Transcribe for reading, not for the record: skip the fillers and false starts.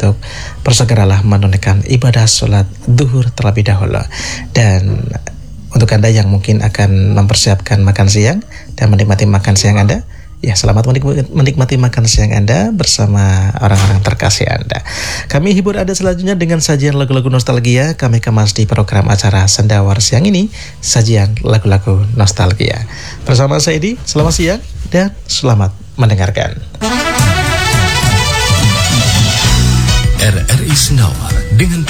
untuk bersegeralah menunaikan ibadah sholat duhur terlebih dahulu. Dan untuk Anda yang mungkin akan mempersiapkan makan siang dan menikmati makan siang Anda, ya, selamat menikmati makan siang Anda bersama orang-orang terkasih Anda. Kami hibur Anda selanjutnya dengan sajian lagu-lagu nostalgia. Kami kemas di program acara Sendawar siang ini, sajian lagu-lagu nostalgia. Bersama saya Edi, selamat siang dan selamat mendengarkan. RRI Sendawar dengan